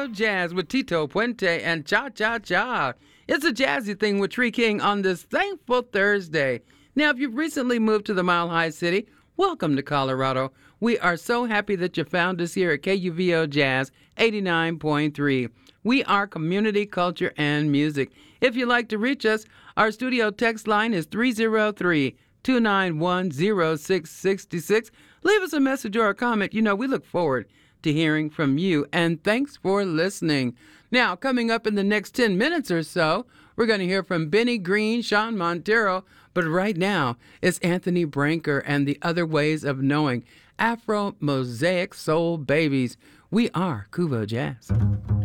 Cuvo Jazz with Tito Puente and Cha Cha Cha. It's a jazzy thing with Tree King on this thankful Thursday. Now, if you've recently moved to the Mile High City, welcome to Colorado. We are so happy that you found us here at KUVO Jazz 89.3. We are community, culture, and music. If you'd like to reach us, our studio text line is 303-291-0666. Leave us a message or a comment. You know, we look forward to hearing from you, and thanks for listening. Now, coming up in the next 10 minutes or so, we're going to hear from Benny Green, Sean Montero, but right now, it's Anthony Branker and the Other Ways of Knowing. Afro Mosaic Soul Babies. We are Cuvo Jazz.